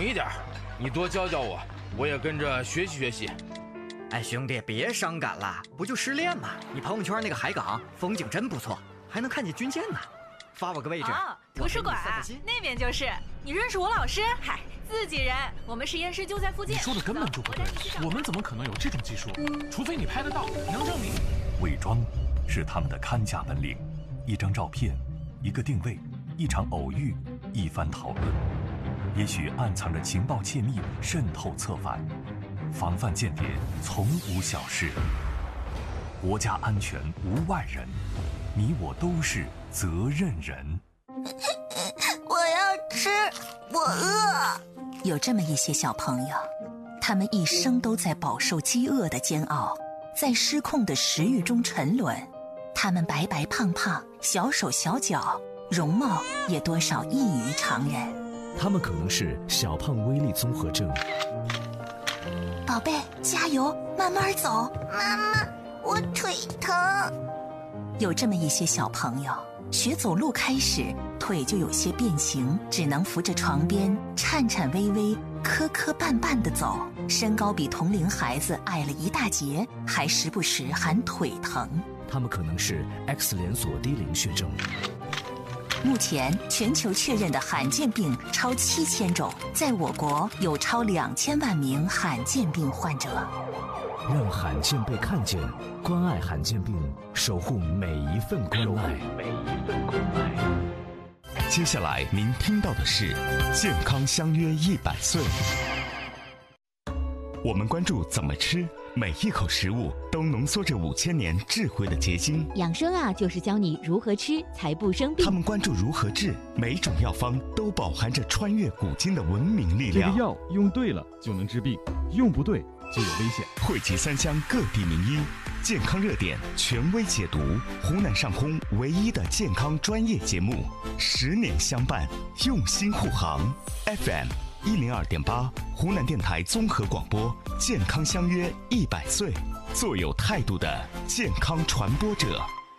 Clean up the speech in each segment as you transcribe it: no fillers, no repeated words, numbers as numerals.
一点，你多教教我，我也跟着学习学习。 哎，兄弟，别伤感了，不就失恋吗？你朋友圈那个海港风景真不错，还能看见军舰呢。发我个位置。 图书馆那边就是。你认识我老师？嗨，自己人，我们实验室就在附近。 你说的根本就不对，我们怎么可能有这种技术？除非你拍得到，能证明。 伪装是他们的看家本领，一张照片，一个定位，一场偶遇，一番讨论，也许暗藏着情报窃密渗透策反，防范间谍从无小事，国家安全无外人，你我都是责任人。 我要吃，我饿。有这么一些小朋友，他们一生都在饱受饥饿的煎熬，在失控的食欲中沉沦。他们白白胖胖，小手小脚，容貌也多少异于常人。 他们可能是小胖威力综合症。 宝贝，加油，慢慢走。妈妈，我腿疼。有这么一些小朋友，学走路开始，腿就有些变形，只能扶着床边，颤颤巍巍，磕磕绊绊地走。身高比同龄孩子矮了一大截，还时不时喊腿疼。 他们可能是 X 连锁低龄血症。 目前全球确认的罕见病超7000种，在我国有超2000万名罕见病患者。 让罕见被看见，关爱罕见病，守护每一份关爱。 接下来您听到的是健康相约100岁。我们关注怎么吃，每一口食物都浓缩着5000年智慧的结晶。 养生啊，就是教你如何吃才不生病。 他们关注如何治，每种药方都饱含着穿越古今的文明力量。 这个药用对了就能治病，用不对就有危险。 汇集3乡各地名医，健康热点权威解读，湖南上空唯一的健康专业节目，10年相伴，用心护航。FM 102.8，湖南电台综合广播，健康相约100岁，做有态度的健康传播者。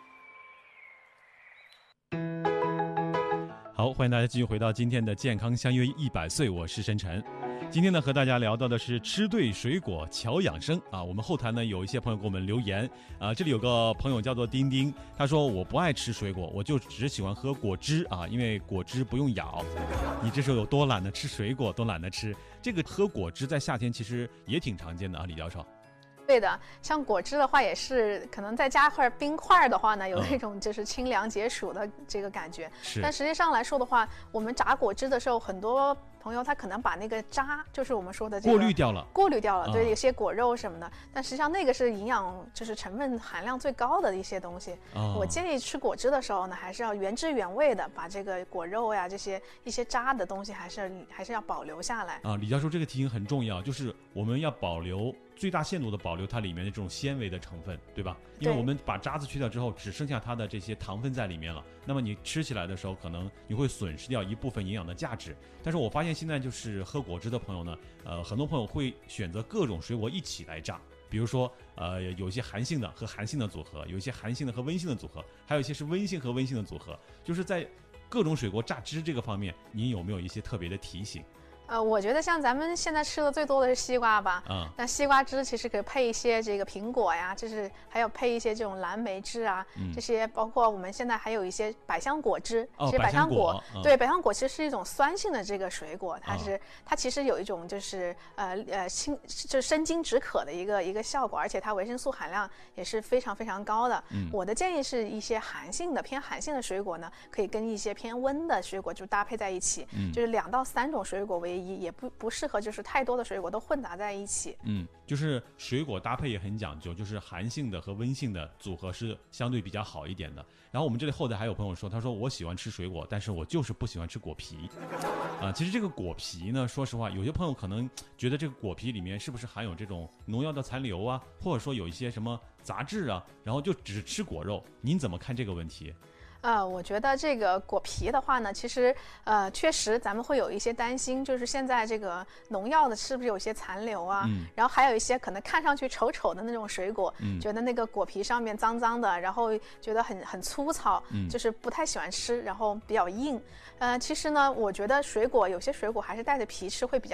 好，欢迎大家继续回到今天的健康相约100岁，我是申晨。今天呢，和大家聊到的是吃对水果巧养生啊。我们后台呢有一些朋友给我们留言啊，这里有个朋友叫做丁丁，他说我不爱吃水果，我就只喜欢喝果汁啊，因为果汁不用咬。你这时候有多懒得吃水果，多懒得吃这个喝果汁，在夏天其实也挺常见的啊，李教授。 对的，像果汁的话，也是可能再加块冰块的话呢，有那种就是清凉解暑的这个感觉。但实际上来说的话，我们榨果汁的时候，很多朋友他可能把那个渣，就是我们说的这个过滤掉了， 对，有些果肉什么的。但实际上那个是营养就是成分含量最高的一些东西。我建议吃果汁的时候呢，还是要原汁原味的把这个果肉呀这些一些渣的东西还是要保留下来啊。李教授这个提醒很重要，就是我们要保留。最大限度的保留它里面的这种纤维的成分，对吧？因为我们把渣子去掉之后，只剩下它的这些糖分在里面了。那么你吃起来的时候，可能你会损失掉一部分营养的价值。但是我发现现在就是喝果汁的朋友呢，很多朋友会选择各种水果一起来榨，比如说有一些寒性的和寒性的组合，有一些寒性的和温性的组合，还有一些是温性和温性的组合。就是在各种水果榨汁这个方面，您有没有一些特别的提醒？ 我觉得像咱们现在吃的最多的是西瓜吧，那西瓜汁其实可以配一些这个苹果呀，就是还有配一些这种蓝莓汁啊，这些包括我们现在还有一些百香果汁。其实百香果，对，百香果其实是一种酸性的这个水果，它其实有一种就是就是生津止渴的一个效果，而且它维生素含量也是非常非常高的。我的建议是一些偏寒性的水果呢，可以跟一些偏温的水果就搭配在一起，就是2到3种水果为也不适合就是太多的水果都混杂在一起。 就是水果搭配也很讲究，就是寒性的和温性的组合是相对比较好一点的。然后我们这里后台还有朋友说，他说我喜欢吃水果，但是我就是不喜欢吃果皮其实这个果皮呢，说实话有些朋友可能觉得这个果皮里面是不是含有这种农药的残留啊，或者说有一些什么杂质啊，然后就只吃果肉，您怎么看这个问题？ 我觉得这个果皮的话呢，其实确实咱们会有一些担心，就是现在这个农药的是不是有些残留啊？然后还有一些可能看上去丑丑的那种水果，觉得那个果皮上面脏脏的，然后觉得很粗糙，就是不太喜欢吃，然后比较硬。其实呢，我觉得有些水果还是带着皮吃会比较